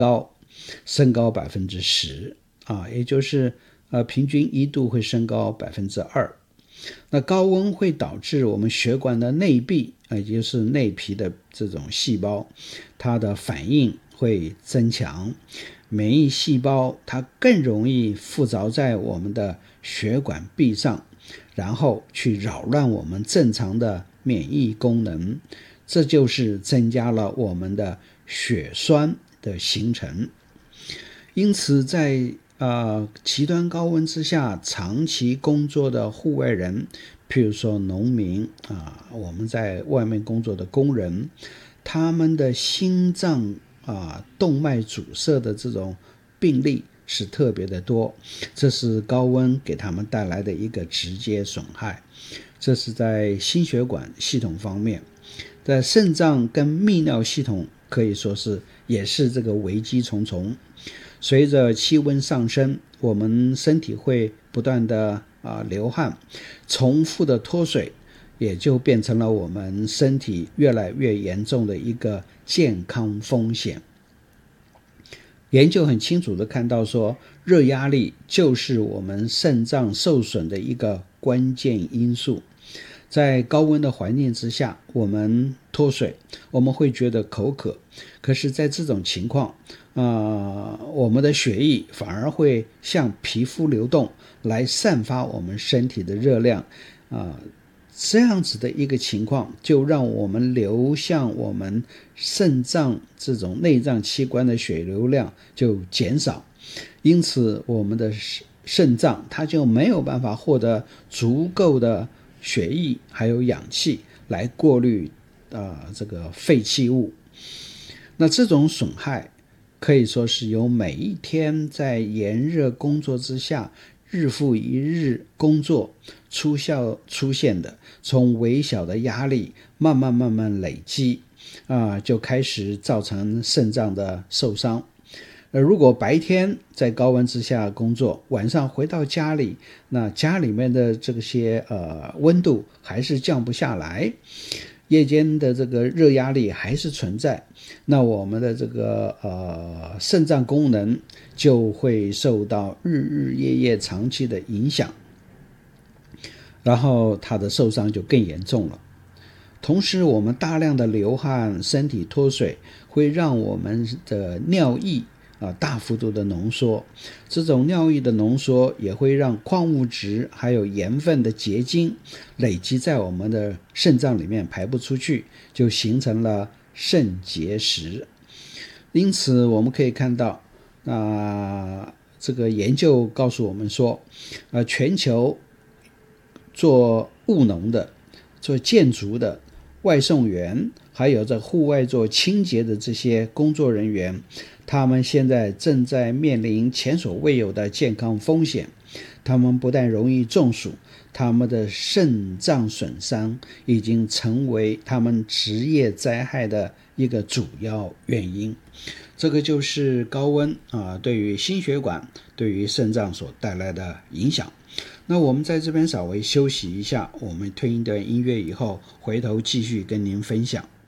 升高10%也就是平均1度会升高2%。那高温会导致我们血管的内壁，也就是内皮的这种细胞，它的反应会增强，免疫细胞它更容易附着在我们的血管壁上，然后去扰乱我们正常的免疫功能，这就是增加了我们的血栓的形成。因此在极端高温之下长期工作的户外人，譬如说农民我们在外面工作的工人，他们的心脏动脉阻塞的这种病例是特别的多，这是高温给他们带来的一个直接损害。这是在心血管系统方面。在肾脏跟泌尿系统可以说是也是这个危机重重。随着气温上升，我们身体会不断的流汗，重复的脱水也就变成了我们身体越来越严重的一个健康风险。研究很清楚的看到说，热压力就是我们肾脏受损的一个关键因素。在高温的环境之下，我们脱水，我们会觉得口渴，可是在这种情况我们的血液反而会向皮肤流动，来散发我们身体的热量这样子的一个情况就让我们流向我们肾脏这种内脏器官的血流量就减少，因此我们的肾脏它就没有办法获得足够的血液还有氧气来过滤这个废弃物。那这种损害可以说是由每一天在炎热工作之下日复一日工作出现的，从微小的压力慢慢累积就开始造成肾脏的受伤。如果白天在高温之下工作，晚上回到家里，那家里面的这些温度还是降不下来，夜间的这个热压力还是存在，那我们的这个肾脏功能就会受到日夜长期的影响，然后它的受伤就更严重了。同时我们大量的流汗，身体脱水会让我们的尿液大幅度的浓缩，这种尿液的浓缩也会让矿物质还有盐分的结晶累积在我们的肾脏里面排不出去，就形成了肾结石。因此我们可以看到这个研究告诉我们说全球做务农的、做建筑的、外送员还有在户外做清洁的这些工作人员，他们现在正在面临前所未有的健康风险。他们不但容易中暑，他们的肾脏损伤已经成为他们职业灾害的一个主要原因。这个就是高温对于心血管、对于肾脏所带来的影响。那我们在这边稍微休息一下，我们听一段音乐以后，回头继续跟您分享。